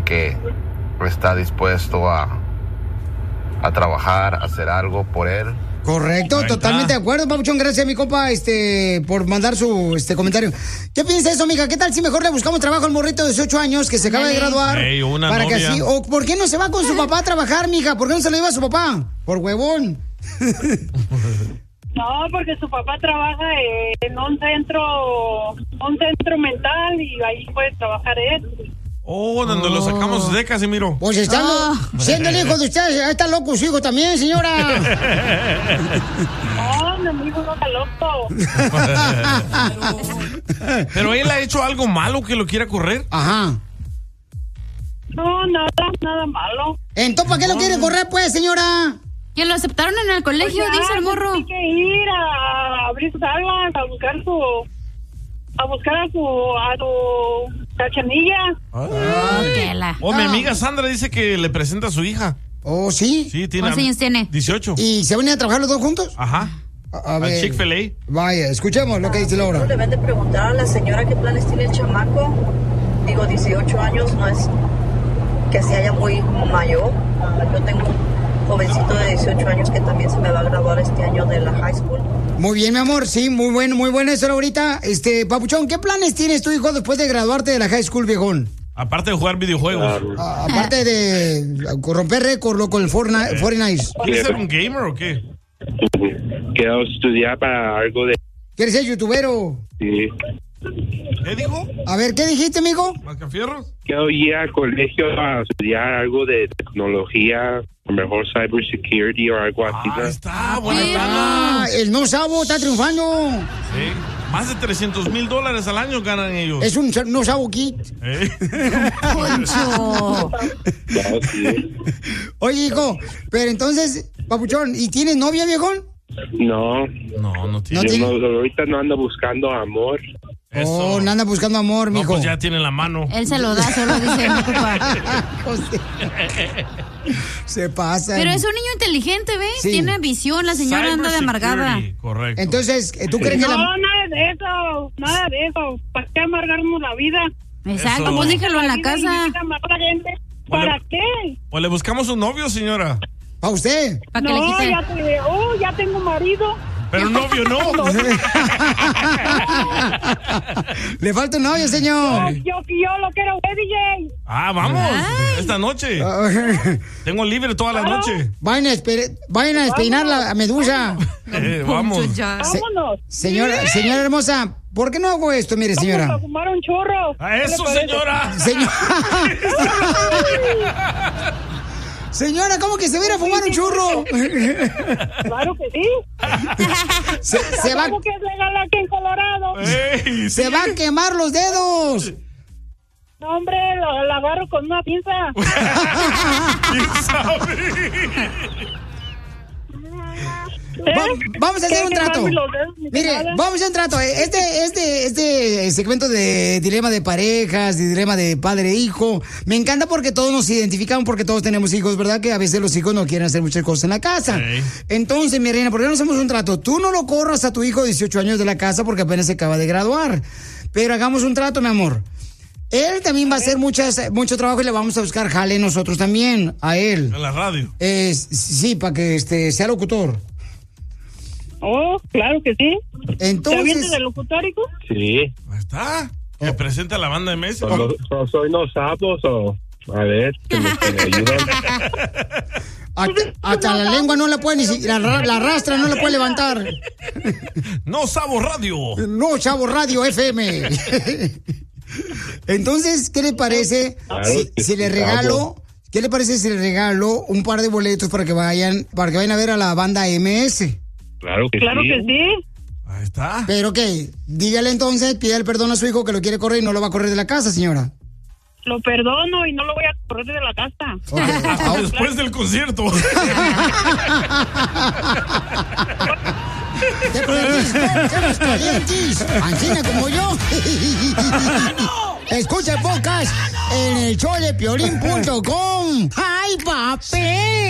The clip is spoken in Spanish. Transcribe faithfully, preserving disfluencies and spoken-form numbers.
que está dispuesto a, a trabajar, a hacer algo por él. Correcto, totalmente de acuerdo, Papuchón. Gracias, mi compa, este, por mandar su este comentario. ¿Qué piensa eso, amiga? ¿Ququé tal si mejor le buscamos trabajo al morrito de dieciocho años que se acaba de graduar? Hey, una para novia. que así, o ¿por qué no se va con su papá a trabajar, mija? ¿Por qué no se lo lleva a su papá? Por huevón. No, porque su papá trabaja en un centro, un centro mental y ahí puede trabajar él. Oh, donde lo sacamos de Casimiro. Pues estando, Ah. siendo el hijo de ustedes, ahí está loco su hijo también, señora. No, mi hijo no está loco. Pero él ha hecho algo malo que lo quiera correr. Ajá. No, nada, nada malo. Entonces, ¿para qué lo quiere correr, pues, señora? Que lo aceptaron en el colegio, Pues ya, dice el morro. Tiene que ir a abrir sus aguas, a buscar su... A buscar a su... A su cachanilla. Ah. Oh, mi Ah. amiga Sandra dice que le presenta a su hija. ¿Oh, sí? Sí, tiene. ¿Cuántos años tiene? dieciocho. ¿Y se van a trabajar los dos juntos? Ajá. A, a Al ver. Chick-fil-A. Vaya, escuchemos lo que dice Laura. Le deben de preguntar a la señora qué planes tiene el chamaco. Digo, dieciocho años no es que se haya muy mayor. Yo tengo un jovencito de dieciocho años que también se me va a graduar este año de la high school. Muy bien, mi amor, sí, muy bueno, muy bueno eso, Laurita. Este, Papuchón, ¿qué planes tienes tu hijo después de graduarte de la high school, viejón? Aparte de jugar videojuegos. A- aparte de romper récord, loco, el Fortnite. Fortnite. ¿Quieres ser un gamer o qué? Quiero estudiar para algo de... ¿Quieres ser youtubero? Sí. ¿Qué dijo? A ver, ¿qué dijiste, amigo? ¿Mascafierros? Quiero ir al colegio a estudiar algo de tecnología, a lo mejor cybersecurity o algo así. Ah, ¿no? está, buena Ah, tanda. el no sabo está triunfando. Sí. Más de trescientos mil dólares al año ganan ellos. Es un no sabo kit. ¿Eh? Poncho. No, sí. Oye, hijo, pero entonces, Papuchón, ¿y tienes novia, viejón? No. No, no Yo tiene. no, ahorita no ando buscando amor. Oh, no anda buscando amor, No, mijo. pues ya tiene la mano. Él se lo da, solo dice, no ocupa. Se pasa. Pero es un niño inteligente, ¿ves? Sí. Tiene visión, la señora anda de amargada. Correcto. Entonces, ¿tú crees que No, la... nada de eso, nada de eso. ¿Para qué amargarnos la vida? Exacto, Eso. pues déjalo en la vida y casa. vivir amargar a la gente. ¿Para qué? O le buscamos un novio, señora. ¿Para usted? Para que le No, quite. ya, te- oh, ya tengo marido. Pero novio no. Le falta un novio, señor. Yo, yo lo quiero ver, D J. Ah, vamos. Esta noche. Tengo libre toda la noche. Vayan a, espe- vayan a despeinar la medusa. Eh, vamos. Se- Vámonos. señora, señora hermosa, ¿por qué no hago esto? Mire, Vamos señora. a fumar un churro. A eso, ¿Qué le parece? señora. Señor- Señora, ¿cómo que se va a ir a fumar un churro? Claro que sí. Se, se va, ¿Cómo que es legal aquí en Colorado? Ey, se sí. va a quemar los dedos. No, hombre, lo, lo agarro con una pinza. ¿Quién sabe? Va- vamos a hacer un ¿Qué, trato. quemarme los dedos, ni Mire, nada? vamos a hacer un trato. Este, este, este segmento de dilema de parejas, de dilema de padre e hijo, me encanta porque todos nos identificamos, porque todos tenemos hijos, ¿verdad? Que a veces los hijos no quieren hacer muchas cosas en la casa. Sí. Entonces, mi reina, ¿por qué no hacemos un trato? Tú no lo corras a tu hijo de dieciocho años de la casa porque apenas se acaba de graduar. Pero hagamos un trato, mi amor. Él también va a hacer muchas, mucho trabajo y le vamos a buscar jale nosotros también, a él. En la radio. Eh, sí, para que este, sea locutor. Oh, claro que sí. ¿Te Entonces... avientes del locutórico? Sí. Ahí está. Que presenta la banda de Messi. No, no, no soy no sapos o... A ver, que me, que me ayudan. Hasta, hasta la lengua no la puede ni si- la, ra- la arrastra, no la puede levantar. No Sabo Radio. No, Chavo Radio F M. Entonces, ¿qué le parece Claro si, que si sí, le regalo, qué le parece si le regalo un par de boletos para que vayan, para que vayan a ver a la banda M S? Claro que Claro sí. que sí. Ahí está. Pero qué, dígale entonces, pídale perdón a su hijo que lo quiere correr y no lo va a correr de la casa, señora. Lo perdono y no lo voy a correr de la casa. Ok. Después del concierto. Te prometí, somos calientes, Ancina como yo. Escucha el podcast en el show de piolín punto com. ¡Ay, papi!